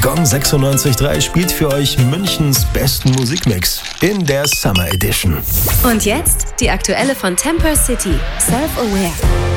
Gong 96.3 spielt für euch Münchens besten Musikmix in der Summer Edition. Und jetzt die aktuelle von Temper City, Self-Aware.